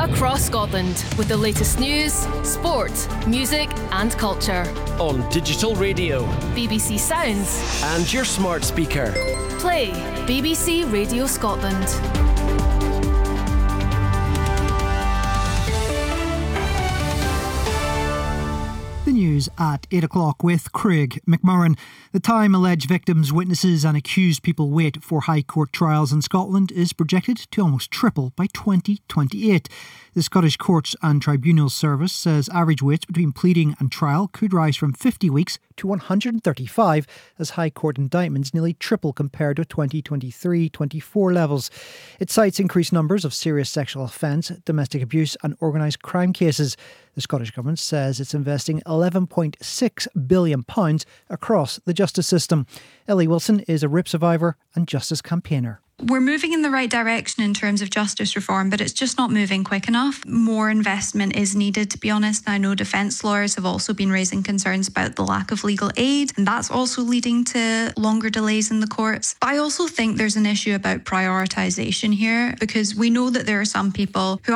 across Scotland with the latest news, sport, music and culture. On digital radio, BBC Sounds and your smart speaker. Play BBC Radio Scotland. The news at 8 o'clock with Craig McMurran. The time alleged victims, witnesses and accused people wait for High Court trials in Scotland is projected to almost triple by 2028. The Scottish Courts and Tribunals Service says average waits between pleading and trial could rise from 50 weeks to 135 as High Court indictments nearly triple compared with 2023-24 levels. It cites increased numbers of serious sexual offence, domestic abuse and organised crime cases. The Scottish Government says it's investing £11.6 billion across the justice system. Ellie Wilson is a RIP survivor and justice campaigner. We're moving in the right direction in terms of justice reform, but it's just not moving quick enough. More investment is needed, to be honest. I know defence lawyers have also been raising concerns about the lack of legal aid, and that's also leading to longer delays in the courts. But I also think there's an issue about prioritisation here, because we know that there are some people who